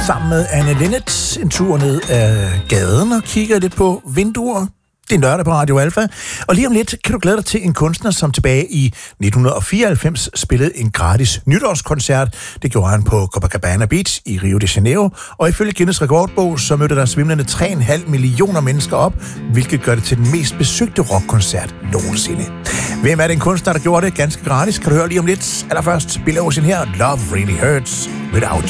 sammen med Anne Linnet en tur ned ad gaden og kigger lidt på vinduer. Det er lørdag på Radio Alfa, og lige om lidt kan du glæde dig til en kunstner, som tilbage i 1994 spillede en gratis nytårskoncert. Det gjorde han på Copacabana Beach i Rio de Janeiro, og ifølge Guinness Rekordbog, så mødte der svimlende 3,5 millioner mennesker op, hvilket gør det til den mest besøgte rockkoncert nogensinde. Hvem er den kunstner, der gjorde det ganske gratis? Kan du høre lige om lidt. Allerførst Bill Ocean her, Love Really Hurts, Without